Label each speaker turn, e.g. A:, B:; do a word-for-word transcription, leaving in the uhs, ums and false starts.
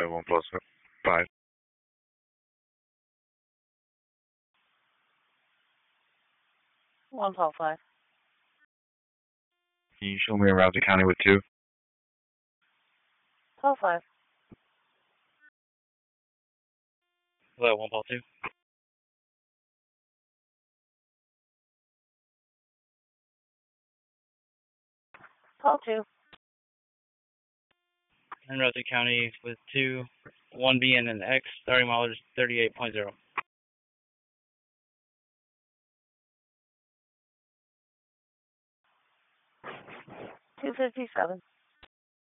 A: Uh, one plus five.
B: One twelve five.
A: Can you show me around the county with two?
B: Twelve five.
C: Hello, one Paul two.
B: Twelve two.
C: In Rosie County with two, one B and an X, starting mileage thirty-eight point zero.
B: Two fifty seven.